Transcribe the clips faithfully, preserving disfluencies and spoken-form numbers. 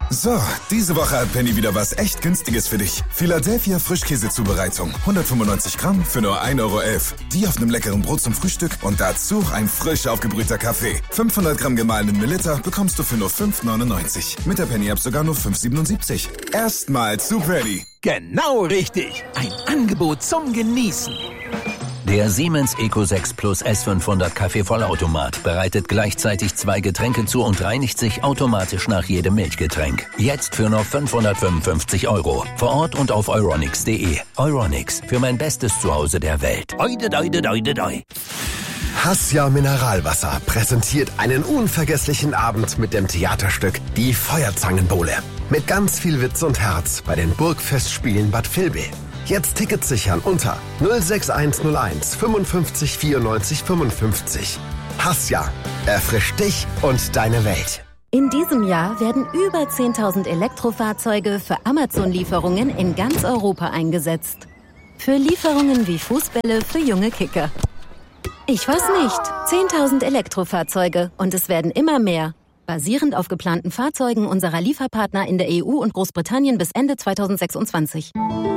So, diese Woche hat Penny wieder was echt Günstiges für dich. Philadelphia Frischkäsezubereitung. hundertfünfundneunzig Gramm für nur ein Euro elf. Die auf einem leckeren Brot zum Frühstück und dazu ein frisch aufgebrühter Kaffee. fünfhundert Gramm gemahlenen Mililiter bekommst du für nur fünf neunundneunzig. Mit der Penny-App sogar nur fünf siebenundsiebzig. Erstmal zu Penny. Genau richtig. Ein Angebot zum Genießen. Der Siemens Eco sechs Plus S fünfhundert Kaffeevollautomat bereitet gleichzeitig zwei Getränke zu und reinigt sich automatisch nach jedem Milchgetränk. Jetzt für nur fünfhundertfünfundfünfzig Euro. Vor Ort und auf euronics punkt de. Euronics, für mein bestes Zuhause der Welt. Oide, oide, oide, oide. Hassia Mineralwasser präsentiert einen unvergesslichen Abend mit dem Theaterstück Die Feuerzangenbowle. Mit ganz viel Witz und Herz bei den Burgfestspielen Bad Vilbel. Jetzt Tickets sichern unter null sechs eins null eins fünfundfünfzig vierundneunzig fünfundfünfzig. Hassia, erfrischt dich und deine Welt. In diesem Jahr werden über zehntausend Elektrofahrzeuge für Amazon-Lieferungen in ganz Europa eingesetzt. Für Lieferungen wie Fußbälle für junge Kicker. Ich weiß nicht, zehntausend Elektrofahrzeuge und es werden immer mehr. Basierend auf geplanten Fahrzeugen unserer Lieferpartner in der E U und Großbritannien bis Ende zweitausendsechsundzwanzig.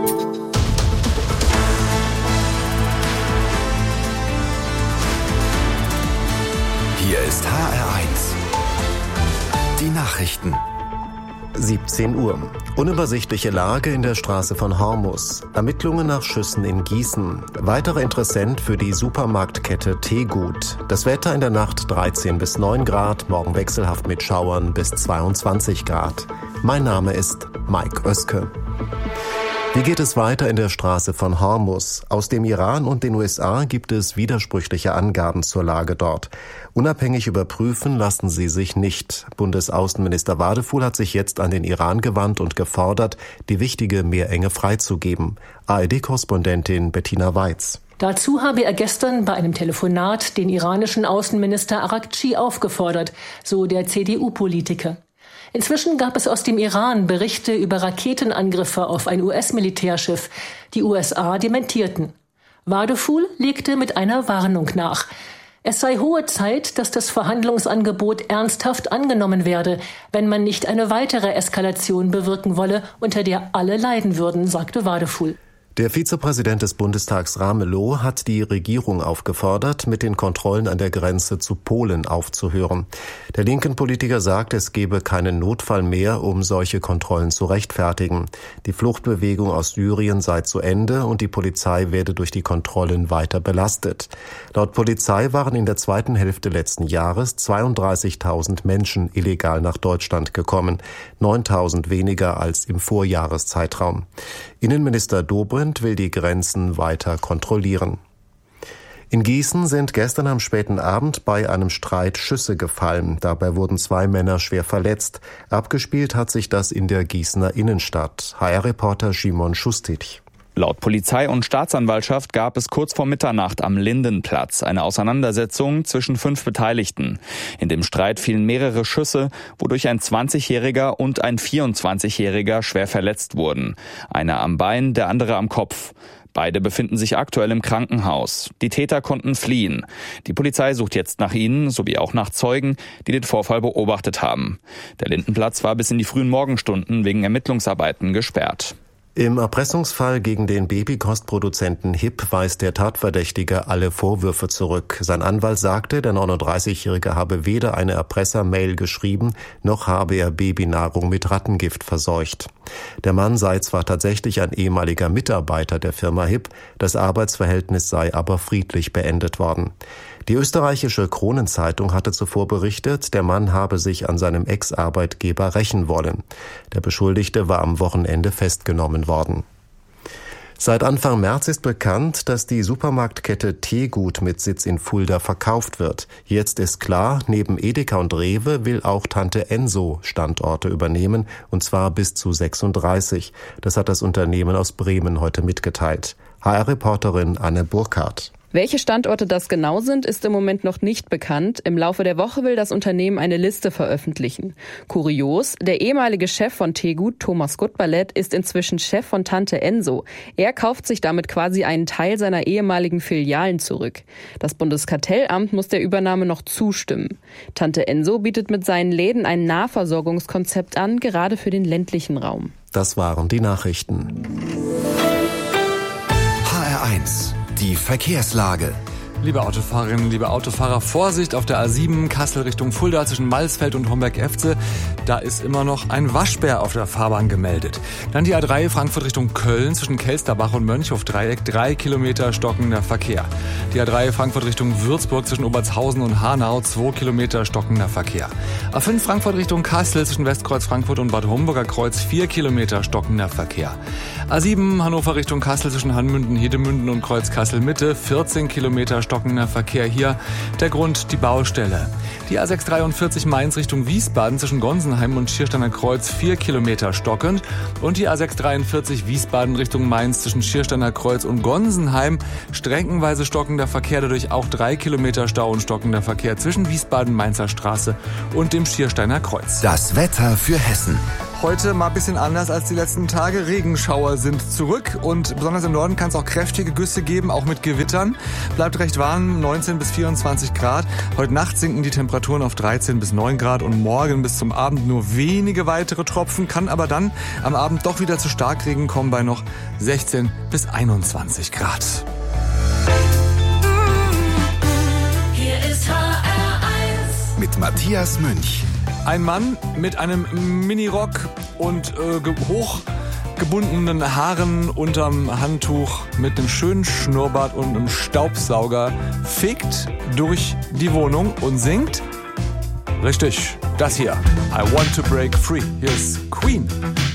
Hier ist H R eins. Die Nachrichten. siebzehn Uhr. Unübersichtliche Lage in der Straße von Hormus. Ermittlungen nach Schüssen in Gießen. Weiterer Interessent für die Supermarktkette Tegut. Das Wetter in der Nacht dreizehn bis neun Grad, morgen wechselhaft mit Schauern bis zweiundzwanzig Grad. Mein Name ist Mike Oeske. Wie geht es weiter in der Straße von Hormus? Aus dem Iran und den U S A gibt es widersprüchliche Angaben zur Lage dort. Unabhängig überprüfen lassen sie sich nicht. Bundesaußenminister Wadefuhl hat sich jetzt an den Iran gewandt und gefordert, die wichtige Meerenge freizugeben. A R D-Korrespondentin Bettina Weiz. Dazu habe er gestern bei einem Telefonat den iranischen Außenminister Araghchi aufgefordert, so der C D U-Politiker. Inzwischen gab es aus dem Iran Berichte über Raketenangriffe auf ein U S-Militärschiff. Die U S A dementierten. Wadefuhl legte mit einer Warnung nach. Es sei hohe Zeit, dass das Verhandlungsangebot ernsthaft angenommen werde, wenn man nicht eine weitere Eskalation bewirken wolle, unter der alle leiden würden, sagte Wadefuhl. Der Vizepräsident des Bundestags Ramelow hat die Regierung aufgefordert, mit den Kontrollen an der Grenze zu Polen aufzuhören. Der linken Politiker sagt, es gebe keinen Notfall mehr, um solche Kontrollen zu rechtfertigen. Die Fluchtbewegung aus Syrien sei zu Ende und die Polizei werde durch die Kontrollen weiter belastet. Laut Polizei waren in der zweiten Hälfte letzten Jahres zweiunddreißigtausend Menschen illegal nach Deutschland gekommen, neuntausend weniger als im Vorjahreszeitraum. Innenminister Dobrindt will die Grenzen weiter kontrollieren. In Gießen sind gestern am späten Abend bei einem Streit Schüsse gefallen. Dabei wurden zwei Männer schwer verletzt. Abgespielt hat sich das in der Gießener Innenstadt. H R-Reporter Simon Schustic. Laut Polizei und Staatsanwaltschaft gab es kurz vor Mitternacht am Lindenplatz eine Auseinandersetzung zwischen fünf Beteiligten. In dem Streit fielen mehrere Schüsse, wodurch ein zwanzigjähriger und ein vierundzwanzigjähriger schwer verletzt wurden. Einer am Bein, der andere am Kopf. Beide befinden sich aktuell im Krankenhaus. Die Täter konnten fliehen. Die Polizei sucht jetzt nach ihnen, sowie auch nach Zeugen, die den Vorfall beobachtet haben. Der Lindenplatz war bis in die frühen Morgenstunden wegen Ermittlungsarbeiten gesperrt. Im Erpressungsfall gegen den Babykostproduzenten H I P weist der Tatverdächtige alle Vorwürfe zurück. Sein Anwalt sagte, der neununddreißigjährige habe weder eine Erpressermail geschrieben, noch habe er Babynahrung mit Rattengift verseucht. Der Mann sei zwar tatsächlich ein ehemaliger Mitarbeiter der Firma H I P, das Arbeitsverhältnis sei aber friedlich beendet worden. Die österreichische Kronenzeitung hatte zuvor berichtet, der Mann habe sich an seinem Ex-Arbeitgeber rächen wollen. Der Beschuldigte war am Wochenende festgenommen worden. Seit Anfang März ist bekannt, dass die Supermarktkette Tegut mit Sitz in Fulda verkauft wird. Jetzt ist klar, neben Edeka und Rewe will auch Tante Enso Standorte übernehmen, und zwar bis zu sechsunddreißig. Das hat das Unternehmen aus Bremen heute mitgeteilt. H R-Reporterin Anne Burkhardt. Welche Standorte das genau sind, ist im Moment noch nicht bekannt. Im Laufe der Woche will das Unternehmen eine Liste veröffentlichen. Kurios, der ehemalige Chef von Tegut, Thomas Gutballett, ist inzwischen Chef von Tante Enso. Er kauft sich damit quasi einen Teil seiner ehemaligen Filialen zurück. Das Bundeskartellamt muss der Übernahme noch zustimmen. Tante Enso bietet mit seinen Läden ein Nahversorgungskonzept an, gerade für den ländlichen Raum. Das waren die Nachrichten. H R eins, die Verkehrslage. Liebe Autofahrerinnen, liebe Autofahrer, Vorsicht auf der A sieben Kassel Richtung Fulda zwischen Malsfeld und Homberg-Efze. Da ist immer noch ein Waschbär auf der Fahrbahn gemeldet. Dann die A drei Frankfurt Richtung Köln zwischen Kelsterbach und Mönchhof-Dreieck. Drei Kilometer stockender Verkehr. Die A drei Frankfurt Richtung Würzburg zwischen Obertshausen und Hanau. Zwei Kilometer stockender Verkehr. A fünf Frankfurt Richtung Kassel zwischen Westkreuz Frankfurt und Bad Homburger Kreuz. Vier Kilometer stockender Verkehr. A sieben Hannover Richtung Kassel zwischen Hanmünden, Hedemünden und Kreuz Kassel Mitte. vierzehn Kilometer stockender Verkehr hier. Der Grund, die Baustelle. Die A sechs dreiundvierzig Mainz Richtung Wiesbaden zwischen Gonsenheim und Schiersteiner Kreuz vier Kilometer stockend. Und die A sechs dreiundvierzig Wiesbaden Richtung Mainz zwischen Schiersteiner Kreuz und Gonsenheim. Streckenweise stockender Verkehr, dadurch auch drei Kilometer Stau und stockender Verkehr zwischen Wiesbaden-Mainzer Straße und dem Schiersteiner Kreuz. Das Wetter für Hessen. Heute mal ein bisschen anders als die letzten Tage. Regenschauer sind zurück und besonders im Norden kann es auch kräftige Güsse geben, auch mit Gewittern. Bleibt recht warm, neunzehn bis vierundzwanzig Grad. Heute Nacht sinken die Temperaturen auf dreizehn bis neun Grad und morgen bis zum Abend nur wenige weitere Tropfen. Kann aber dann am Abend doch wieder zu Starkregen kommen bei noch sechzehn bis einundzwanzig Grad. Hier ist H R eins mit Matthias Münch. Ein Mann mit einem Minirock und äh, ge- hochgebundenen Haaren unterm Handtuch mit einem schönen Schnurrbart und einem Staubsauger fegt durch die Wohnung und singt, richtig, das hier, I Want to Break Free. Hier ist Queen.